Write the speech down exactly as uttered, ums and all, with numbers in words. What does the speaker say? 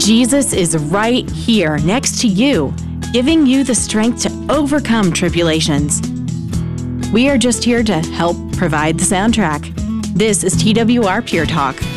Jesus is right here next to you, giving you the strength to overcome tribulations. We are just here to help provide the soundtrack. This is T W R Pure Talk.